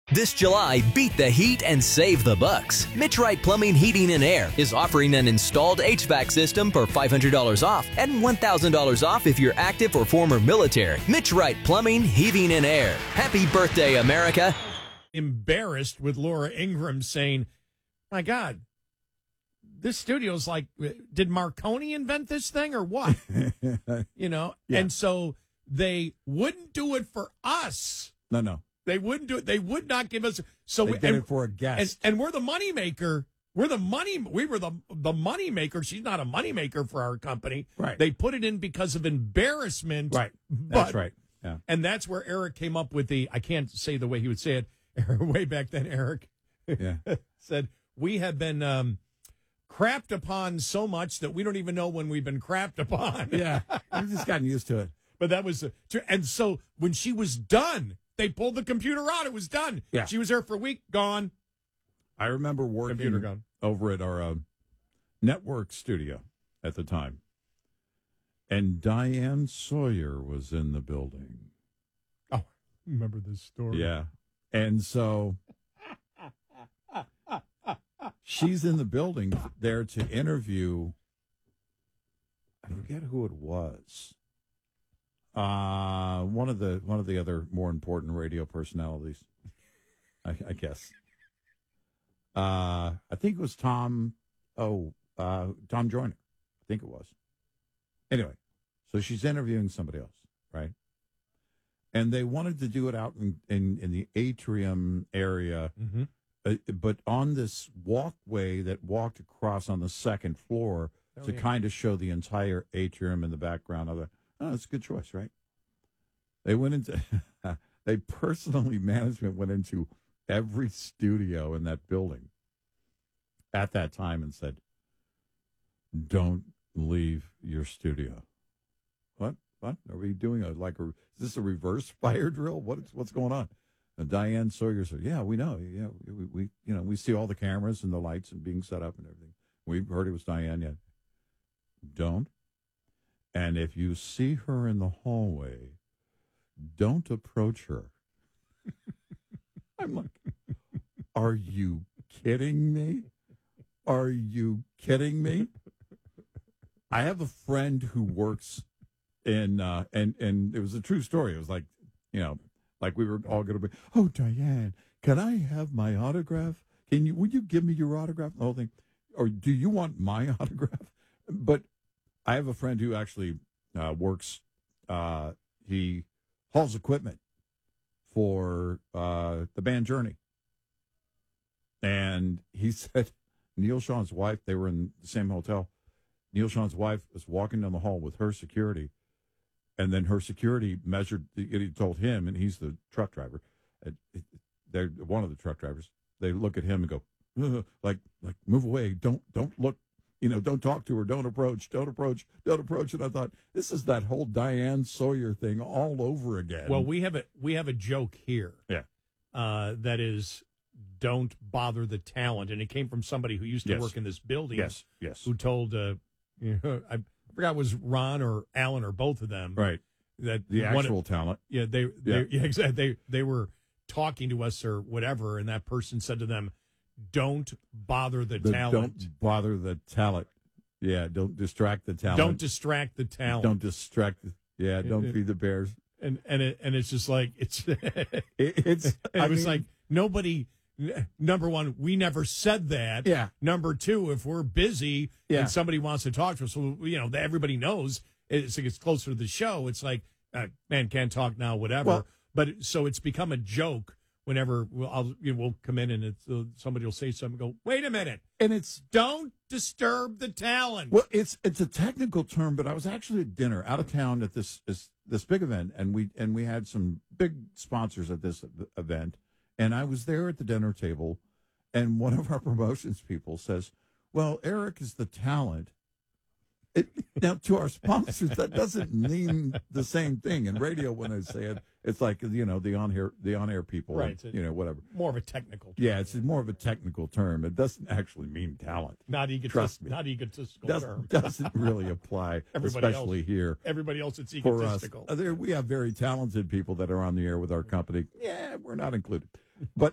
This July, beat the heat and save the bucks. Mitch Wright Plumbing, Heating, and Air is offering an installed HVAC system for $500 off and $1,000 off if you're active or former military. Mitch Wright Plumbing, Heating, and Air. Happy birthday, America. Embarrassed with Laura Ingraham saying, my God, this studio's like, did Marconi invent this thing or what? Yeah. And so they wouldn't do it for us. No. They wouldn't do it. They would not give us. So they did it for a guest, and we're the money maker. We were the money maker. She's not a money maker for our company. Right. They put it in because of embarrassment. Right. That's right. Yeah. And that's where Eric came up with I can't say the way he would say it. Way back then, Eric said we have been crapped upon so much that we don't even know when we've been crapped upon. Yeah, I've just gotten used to it. But that was and so when she was done. They pulled the computer out. It was done. Yeah. She was there for a week, gone. I remember working over at our network studio at the time. And Diane Sawyer was in the building. Oh, remember this story? Yeah. And so she's in the building there to interview. I forget who it was. One of the other more important radio personalities, I guess. I think it was Tom Joyner. I think it was. Anyway, so she's interviewing somebody else, right? And they wanted to do it out in the atrium area, but on this walkway that walked across on the second floor kind of show the entire atrium in the background of the. Oh, that's a good choice, right? They went into, management went into every studio in that building at that time and said, don't leave your studio. What? Are we doing is this a reverse fire drill? What's going on? And Diane Sawyer said, yeah, we know. Yeah, we see all the cameras and the lights and being set up and everything. We've heard it was Diane yet. Don't. And if you see her in the hallway, don't approach her. I'm like, are you kidding me? Are you kidding me? I have a friend who works in, and it was a true story. It was like, like we were all going to be, oh, Diane, can I have my autograph? Would you give me your autograph? The whole thing. Or do you want my autograph? But I have a friend who actually works. He hauls equipment for the band Journey, and he said Neil Sean's wife. They were in the same hotel. Neil Sean's wife was walking down the hall with her security, and then her security measured. He told him, and he's the truck driver. They're one of the truck drivers. They look at him and go, like move away. Don't look. Don't talk to her. Don't approach. And I thought, this is that whole Diane Sawyer thing all over again. Well, we have a joke here. Yeah. That is, don't bother the talent. And it came from somebody who used to work in this building. Yes. Who told, I forgot it was Ron or Alan or both of them. Right. That the actual talent. Yeah. Exactly. They were talking to us or whatever. And that person said to them, don't bother the talent. Don't bother the talent. Yeah, don't distract the talent. Don't distract the talent. Don't distract. Don't feed the bears. And it's just like it's. It was like nobody. Number one, we never said that. Yeah. Number two, if we're busy and somebody wants to talk to us, well, everybody knows it's closer to the show. It's like, man, can't talk now, whatever. Well, but so it's become a joke. Whenever we'll come in and somebody will say something, go, wait a minute, and it's don't disturb the talent. Well, it's a technical term, but I was actually at dinner out of town at this big event, and we had some big sponsors at this event, and I was there at the dinner table, and one of our promotions people says, "Well, Eric is the talent." Now, to our sponsors, that doesn't mean the same thing. In radio, when I say it, it's like, the on-air people, right? Whatever. More of a technical term. Yeah, it's more of a technical term. It doesn't actually mean talent. Not egotistical term. Doesn't really apply, especially here. Everybody else, it's egotistical. For us, we have very talented people that are on the air with our company. Yeah, we're not included. But